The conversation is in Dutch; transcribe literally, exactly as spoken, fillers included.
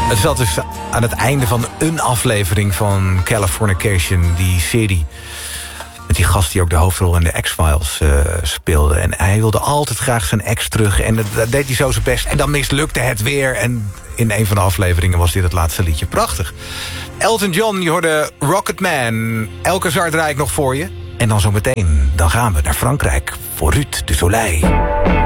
Het zat dus aan het einde van een aflevering van Californication, die serie. Met die gast die ook de hoofdrol in de X-Files uh, speelde. En hij wilde altijd graag zijn ex terug. En dat, dat deed hij zo zijn best. En dan mislukte het weer. En in een van de afleveringen was dit het laatste liedje. Prachtig. Elton John, je hoorde Rocketman. Elke zar draai ik nog voor je. En dan zometeen, dan gaan we naar Frankrijk voor Ruud de Soleil.